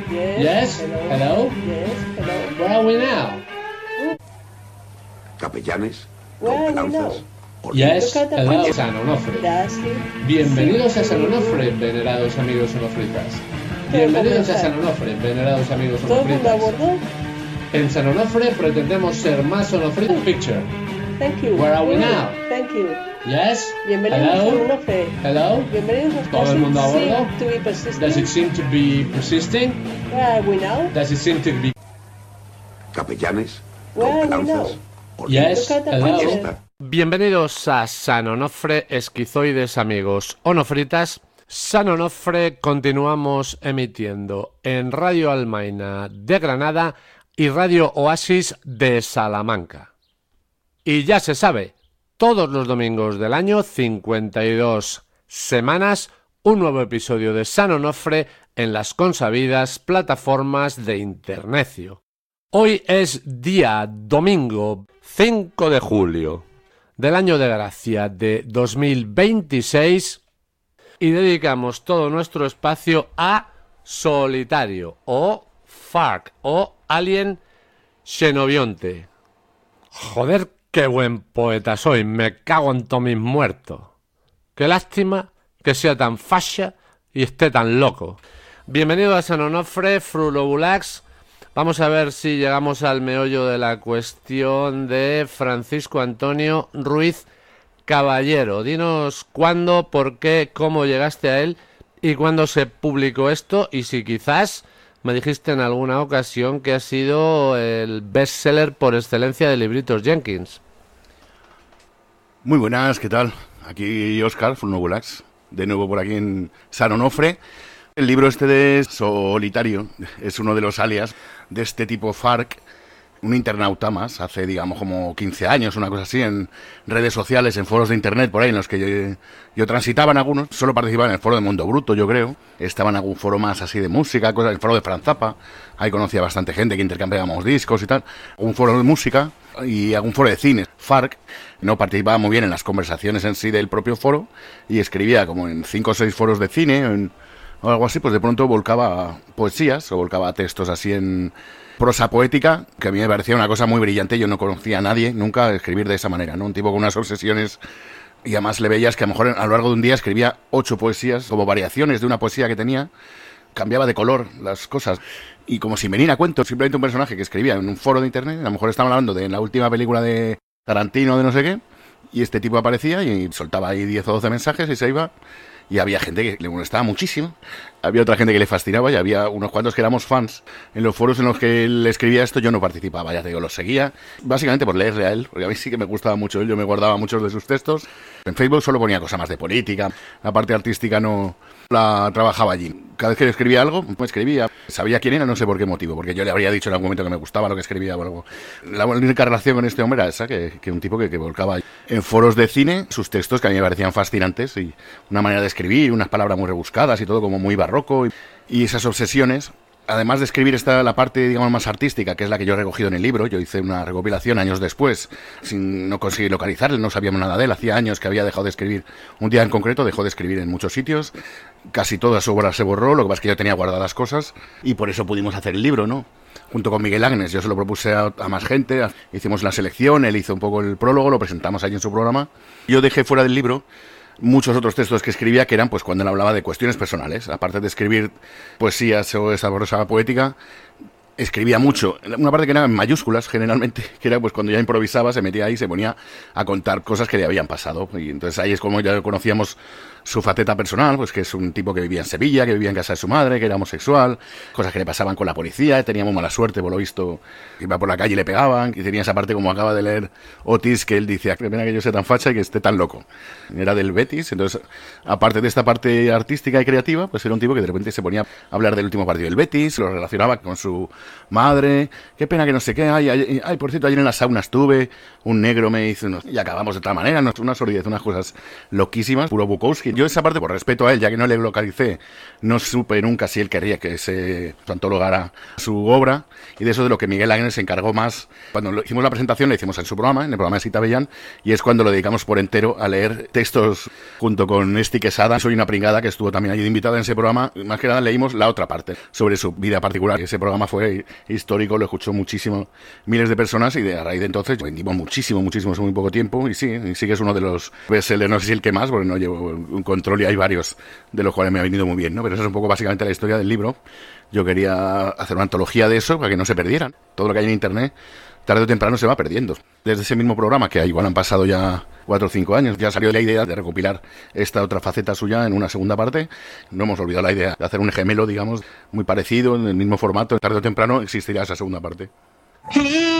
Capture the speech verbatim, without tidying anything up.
Yes. Yes. Hello. Hello. Yes. Hello. Where are we now? Capellanes, Where are we longelanzas, now? Yes. Look at the Hello. picture. San Onofre. That's it. Bienvenidos Sí, a San sí, Onofre, sí. venerados amigos onofritas. ¿Qué Bienvenidos a vamos a San hacer? Onofre, venerados amigos ¿Todo el mundo a onofritas. bordo? En San Onofre pretendemos ser más onofrita picture. Thank you. Where are we now? Thank you. Yes. Bienvenidos a Hello. Onofre. Hello. Bienvenidos a ¿Todo el mundo a bordo? Does it seem to be persistent? Does it seem to be persisting? Where are we now? Does it seem to be? capellanes, Where are we longelanzas, now? Yes. Look at the Hello. picture. Bienvenidos a San Onofre, esquizoides amigos onofritas. San Onofre continuamos emitiendo en Radio Almaina de Granada y Radio Oasis de Salamanca. Y ya se sabe, todos los domingos del año, cincuenta y dos semanas, un nuevo episodio de San Onofre en las consabidas plataformas de internecio. Hoy es día domingo cinco de julio del año de gracia de dos mil veintiséis y dedicamos todo nuestro espacio a Solitario o Farc o Alien Xenobionte. Joder, qué buen poeta soy, me cago en todos mis muertos. Qué lástima que sea tan fascia y esté tan loco. Bienvenido a San Onofre, Frulobulax. Vamos a ver si llegamos al meollo de la cuestión de Francisco Antonio Ruiz Caballero. Dinos cuándo, por qué, cómo llegaste a él y cuándo se publicó esto, y si quizás me dijiste en alguna ocasión que ha sido el bestseller por excelencia de Libritos Jenkins. Muy buenas, ¿qué tal? Aquí Óscar Frulobulax, de nuevo por aquí en San Onofre. El libro este de Solitario es uno de los alias de este tipo Farc, un internauta más, hace digamos como quince años, una cosa así, en redes sociales, en foros de internet por ahí en los que yo, yo transitaba en algunos, solo participaba en el foro de Mundo Bruto, yo creo, estaba en algún foro más así de música, cosas, el foro de Fran Zappa, ahí conocía bastante gente que intercambiábamos discos y tal, un foro de música y algún foro de cine. Farc no participaba muy bien en las conversaciones en sí del propio foro y escribía como en cinco o seis foros de cine, en o algo así, pues de pronto volcaba poesías o volcaba textos así en prosa poética, que a mí me parecía una cosa muy brillante. Yo no conocía a nadie nunca escribir de esa manera, ¿no? Un tipo con unas obsesiones, y además le veías que a lo mejor a lo largo de un día escribía ocho poesías, como variaciones de una poesía que tenía, cambiaba de color las cosas, y como sin venir a cuento, simplemente un personaje que escribía en un foro de internet, a lo mejor estaban hablando de la última película de Tarantino, de no sé qué, y este tipo aparecía y soltaba ahí diez o doce mensajes y se iba. Y había gente que le molestaba muchísimo, había otra gente que le fascinaba y había unos cuantos que éramos fans. En los foros en los que él escribía esto yo no participaba, ya te digo, los seguía básicamente por leerle a él, porque a mí sí que me gustaba mucho él, yo me guardaba muchos de sus textos. En Facebook solo ponía cosas más de política, la parte artística no la trabajaba allí. Cada vez que le escribía algo, me escribía, sabía quién era, no sé por qué motivo, porque yo le habría dicho en algún momento que me gustaba lo que escribía o algo. La única relación con este hombre era esa, que, que un tipo que, que volcaba en foros de cine sus textos que a mí me parecían fascinantes y una manera de escribir, unas palabras muy rebuscadas y todo como muy barroco, y, y esas obsesiones. Además de escribir está la parte, digamos, más artística, que es la que yo he recogido en el libro. Yo hice una recopilación años después, sin no conseguir localizarle, no sabíamos nada de él. Hacía años que había dejado de escribir. Un día en concreto dejó de escribir en muchos sitios. Casi toda su obra se borró, lo que pasa es que yo tenía guardadas cosas y por eso pudimos hacer el libro, ¿no? Junto con Miguel Agnes, yo se lo propuse a, a más gente, a, hicimos la selección, él hizo un poco el prólogo, lo presentamos ahí en su programa. Yo dejé fuera del libro muchos otros textos que escribía que eran pues cuando él hablaba de cuestiones personales, aparte de escribir poesías o esa prosa poética, escribía mucho, una parte que era en mayúsculas generalmente, que era pues cuando ya improvisaba, se metía ahí y se ponía a contar cosas que le habían pasado, y entonces ahí es como ya conocíamos su faceta personal, pues que es un tipo que vivía en Sevilla, que vivía en casa de su madre, que era homosexual, cosas que le pasaban con la policía, tenía muy mala suerte, por lo visto, iba por la calle y le pegaban, y tenía esa parte como acaba de leer Otis, que él dice, qué pena que yo sea tan facha y que esté tan loco. Era del Betis, entonces, aparte de esta parte artística y creativa, pues era un tipo que de repente se ponía a hablar del último partido del Betis, lo relacionaba con su madre, qué pena que no sé qué, ay, ay, ay por cierto, ayer en la sauna estuve, un negro me hizo, unos, y acabamos de tal manera, unas sordidez, unas cosas loquísimas, puro Bukowski. Yo esa parte, por respeto a él, ya que no le localicé, no supe nunca si él querría que se antologara su obra, y de eso de lo que Miguel Ángel se encargó más. Cuando lo hicimos la presentación, la hicimos en su programa, en el programa de Sita Bellán, y es cuando lo dedicamos por entero a leer textos junto con Esti Quesada. Soy una pringada que estuvo también allí de invitada en ese programa. Más que nada leímos la otra parte, sobre su vida particular. Ese programa fue histórico, lo escuchó muchísimo, miles de personas, y de, a raíz de entonces vendimos muchísimo, muchísimo en muy poco tiempo, y sí, y sí que es uno de los bestsellers, no sé si el que más, porque no llevo un control y hay varios de los cuales me ha venido muy bien, ¿no? Pero esa es un poco básicamente la historia del libro. Yo quería hacer una antología de eso para que no se perdieran. Todo lo que hay en internet, tarde o temprano se va perdiendo. Desde ese mismo programa, que igual han pasado ya cuatro o cinco años, ya salió la idea de recopilar esta otra faceta suya en una segunda parte. No hemos olvidado la idea de hacer un gemelo, digamos, muy parecido, en el mismo formato. Tarde o temprano existirá esa segunda parte.